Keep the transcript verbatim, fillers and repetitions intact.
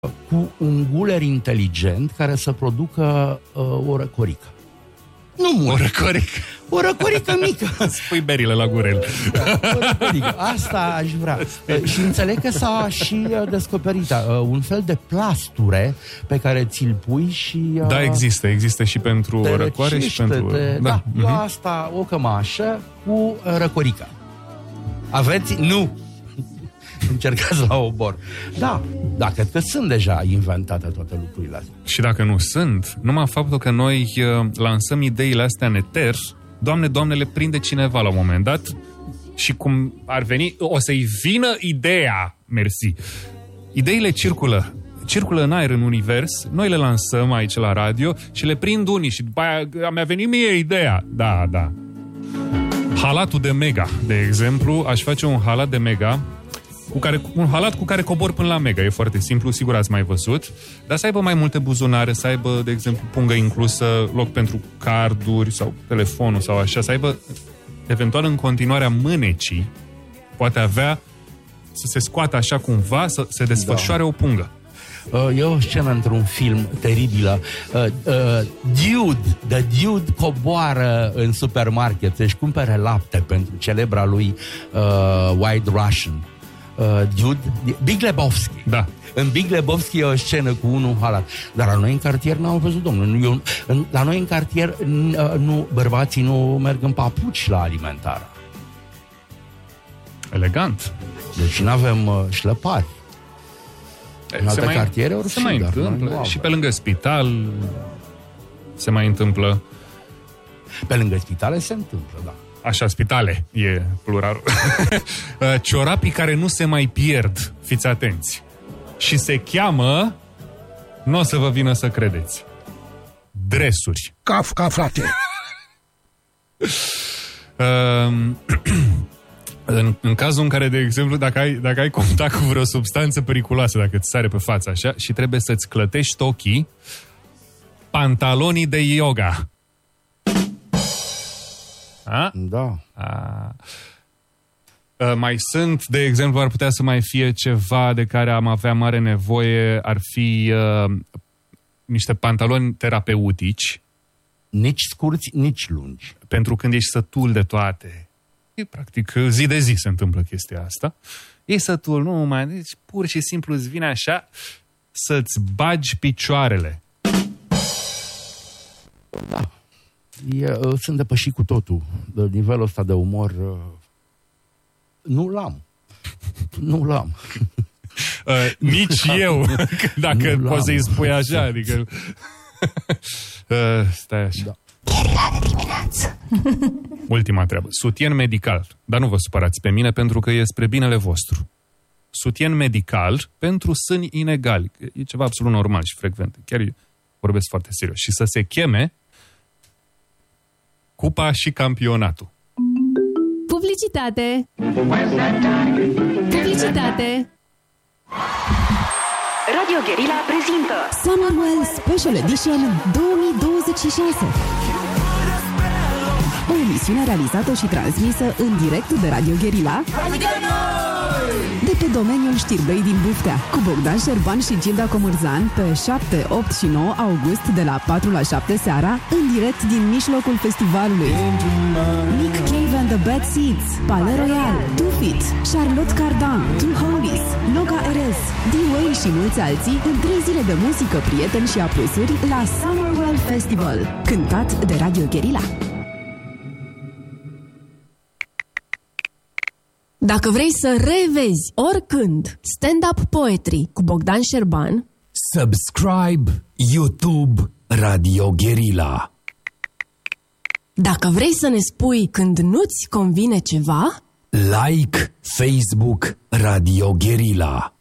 cu un guler inteligent care să producă uh, o răcorică. Nu mult. O răcorică. O răcorică mică. Spui berile la gurel. Da, o răcorică. Asta aș vrea. Uh, și înțeleg că s-a și uh, descoperit uh, un fel de plasture pe care ți-l pui și... Uh, da, există. Există și pentru răcoare și pentru... Te, da, da. Uh-huh. Eu asta, o cămașă cu uh, răcorică. Aveți? Nu! Încercați la obor. Da, da, cred că sunt deja inventate toate lucrurile astea. Și dacă nu sunt, numai faptul că noi uh, lansăm ideile astea în eter, Doamne, Doamne, le prinde cineva la un moment dat și cum ar veni, o să-i vină ideea, mersi. Ideile circulă, circulă în aer, în univers, noi le lansăm aici la radio și le prind unii și după aia mi-a venit mie ideea. Da, da. Halatul de Mega, de exemplu, aș face un halat de Mega, cu care, un halat cu care cobor până la Mega. E foarte simplu, sigur ați mai văzut. Dar să aibă mai multe buzunare, să aibă, de exemplu, pungă inclusă, loc pentru carduri sau telefonul sau așa, să aibă, eventual, în continuarea mânecii, poate avea să se scoată așa cumva, să se desfășoare da. o pungă. Uh, e o scenă într-un film teribilă. Uh, uh, Dude, the Dude coboară în supermarket să-și cumpere lapte pentru celebra lui uh, White Russian. Uh, Dude, Big Lebowski. Da. În Big Lebowski e o scenă cu unul halat. Dar la noi în cartier n-am văzut, domnule. Eu, în, la noi în cartier uh, nu, bărbații nu merg în papuci la alimentară. Elegant. Deci n-avem uh, șlăpari. În alte mai, cartiere ori se mai întâmplă. Și pe lângă spital se mai întâmplă. Pe lângă spitale se întâmplă, da. Așa, spitale, e pluralul. Ciorapii care nu se mai pierd, fiți atenți. Și se cheamă, nu o să vă vină să credeți, dresuri. Kafka, frate. um, în, în cazul în care, de exemplu, dacă ai, dacă ai contact cu vreo substanță periculoasă, dacă îți sare pe față așa, și trebuie să-ți clătești ochii, pantalonii de yoga. A? Da. A. A, mai sunt, de exemplu, ar putea să mai fie ceva de care am avea mare nevoie, ar fi uh, niște pantaloni terapeutici. Nici scurți, nici lungi. Pentru când ești sătul de toate. E, practic, zi de zi se întâmplă chestia asta. E sătul, nu mai, deci pur și simplu îți vine așa să-ți bagi picioarele. Da. E, sunt depășit cu totul. De nivelul ăsta de umor nu l-am. Nu l-am. Uh, nici eu, dacă nu poți să-i spui așa. Adică... uh, stai așa. Da. Ultima treabă. Sutien medical. Dar nu vă supărați pe mine pentru că e spre binele vostru. Sutien medical pentru sâni inegali. E ceva absolut normal și frecvent. Chiar eu vorbesc foarte serios. Și să se cheme Cupa și campionatul. Publicitate! Publicitate! Radio Guerilla prezintă Summerwell Special Edition două mii douăzeci și șase. O emisiune realizată și transmisă în direct de Radio Guerilla de pe domeniul Știrbei din Buftea, cu Bogdan Șerban și Gilda Comârzan pe șapte, opt și nouă august de la patru la șapte seara, în direct din mijlocul festivalului. Nick Cave and the Bad Seeds, Palais Royal, Two Feet, Charlotte Cardin, Two Holies, Loga Erez, D-Way și mulți alții în trei zile de muzică, prieteni și aplusuri la Summerwell Festival, cântat de Radio Guerilla. Dacă vrei să revezi oricând stand-up poetry cu Bogdan Șerban, subscribe YouTube Radio Guerilla. Dacă vrei să ne spui când nu-ți convine ceva, like Facebook Radio Guerilla.